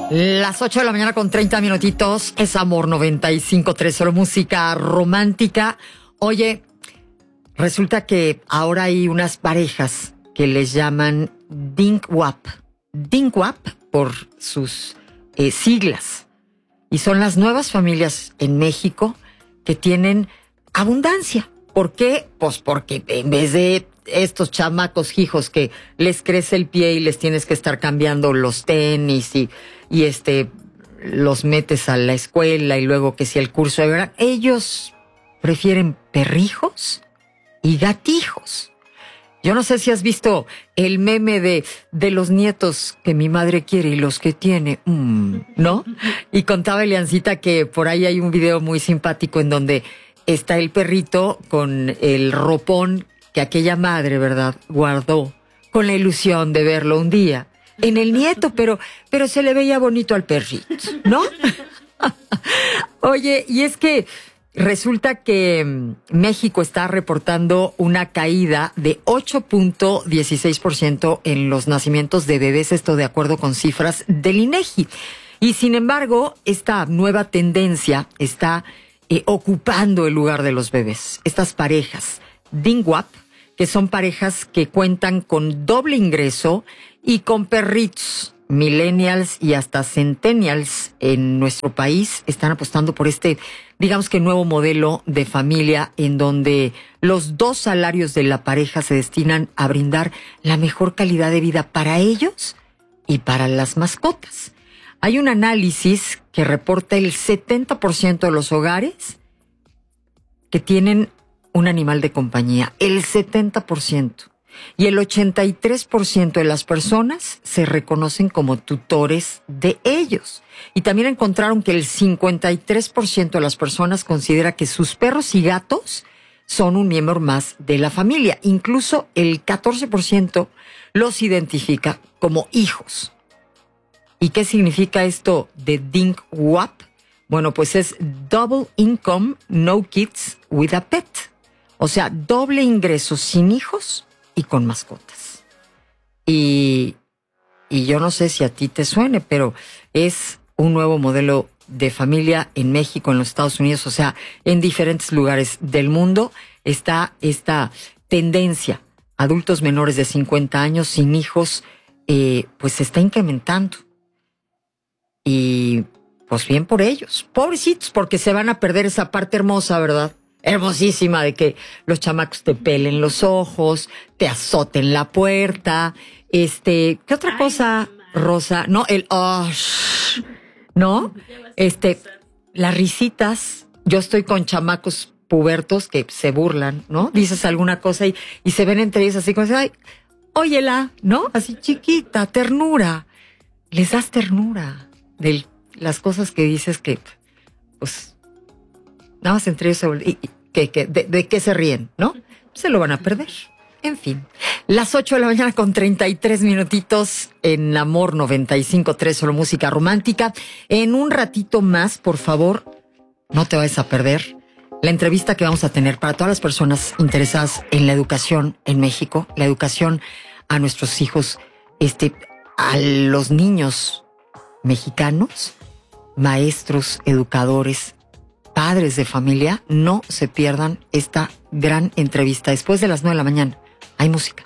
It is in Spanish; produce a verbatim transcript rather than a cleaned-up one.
Las ocho de la mañana con treinta minutitos, es Amor noventa y cinco punto tres, solo música romántica. Oye, resulta que ahora hay unas parejas que les llaman Dingwap. Dingwap por sus eh, siglas. Y son las nuevas familias en México que tienen abundancia. ¿Por qué? Pues porque en vez de estos chamacos hijos que les crece el pie y les tienes que estar cambiando los tenis y, y este los metes a la escuela y luego que si el curso de verano, ellos prefieren perrijos y gatijos. Yo no sé si has visto el meme de, de los nietos que mi madre quiere y los que tiene, mm, ¿no? Y contaba Eliancita que por ahí hay un video muy simpático en donde está el perrito con el ropón que aquella madre, ¿verdad?, guardó con la ilusión de verlo un día en el nieto, pero, pero se le veía bonito al perrito, ¿no? Oye, y es que resulta que México está reportando una caída de ocho punto dieciséis por ciento en los nacimientos de bebés, esto de acuerdo con cifras del INEGI. Y sin embargo, esta nueva tendencia está eh, ocupando el lugar de los bebés. Estas parejas Dingwap, que son parejas que cuentan con doble ingreso y con perritos, millennials y hasta centennials en nuestro país están apostando por este, digamos que nuevo modelo de familia en donde los dos salarios de la pareja se destinan a brindar la mejor calidad de vida para ellos y para las mascotas. Hay un análisis que reporta el setenta por ciento de los hogares que tienen un animal de compañía, el setenta por ciento. Y el ochenta y tres por ciento de las personas se reconocen como tutores de ellos. Y también encontraron que el cincuenta y tres por ciento de las personas considera que sus perros y gatos son un miembro más de la familia. Incluso el catorce por ciento los identifica como hijos. ¿Y qué significa esto de Dingwap? Bueno, pues es Double Income, No Kids with a Pet. O sea, doble ingreso sin hijos y con mascotas. Y, y yo no sé si a ti te suene, pero es un nuevo modelo de familia en México, en los Estados Unidos, o sea, en diferentes lugares del mundo está esta tendencia. Adultos menores de cincuenta años sin hijos, eh, pues se está incrementando. Y pues bien por ellos, pobrecitos, porque se van a perder esa parte hermosa, ¿verdad? Hermosísima de que los chamacos te pelen los ojos, te azoten la puerta, este, ¿qué otra Ay, cosa, mamá. Rosa? No, el oh, ¿no? Este, las risitas. Yo estoy con chamacos pubertos que se burlan, ¿no? Dices alguna cosa y, y se ven entre ellos así como, ay, óyela, ¿no? Así chiquita, ternura. Les das ternura de las cosas que dices que, pues, nada más entre ellos se y, y, que, que, de, de qué se ríen, ¿no? Se lo van a perder. En fin, las ocho de la mañana con treinta y tres minutitos en Amor noventa y cinco punto tres, solo música romántica. En un ratito más, por favor, no te vayas a perder la entrevista que vamos a tener para todas las personas interesadas en la educación en México, la educación a nuestros hijos, este, a los niños mexicanos, maestros, educadores, padres de familia. No se pierdan esta gran entrevista después de las nueve de la mañana. Hay música.